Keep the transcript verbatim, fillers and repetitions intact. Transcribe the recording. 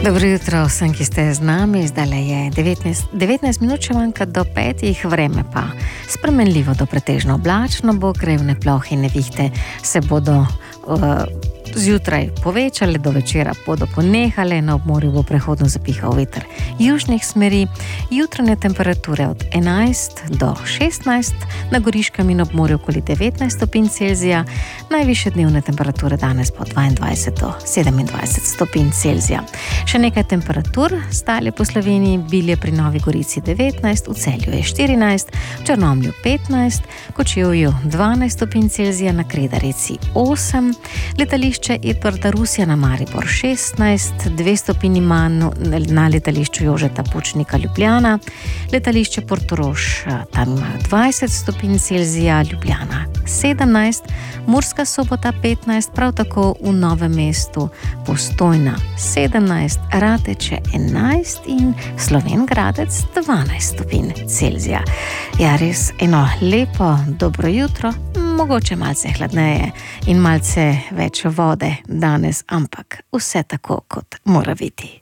Dobro jutro vsem, ki ste z nami. Zdaj je devetnajst minut še manjka do petih, vreme pa spremenljivo do pretežno oblačno bo, krajevne plohe in nevihte se bodo uh, zjutraj povečale, do večera bodo ponehale, na obmorju bo prehodno zapihal veter južnih smeri, jutranje temperature od enajst do šestnajst, na Goriškem in obmorju okoli devetnajst stopinj Celzija, najvišje dnevne temperature danes po dvaindvajset do sedemindvajset stopinj Celzija. Še nekaj temperatur stale po Sloveniji: Bilje pri Novi Gorici devetnajst, v Celju je štirinajst, v Črnomlju petnajst, Kočevju dvanajst stopinj Celzija, na Kredarici osem, letališče Edvarda Rusija na Maribor šestnajst, dve stopinji manj na letališču Jožeta Pučnika Ljubljana, letališče Portorož tam ima dvajset stopinj Celzija, Ljubljana sedemnajst, Murska Sobota petnajst, prav tako v Novem mestu, Postojna sedemnajst, Rateče enajst in Slovenj Gradec dvanajst stopinj Celzija. Ja, res eno lepo dobro jutro, mogoče malce hladneje in malce več vode danes, ampak vse tako, kot mora biti.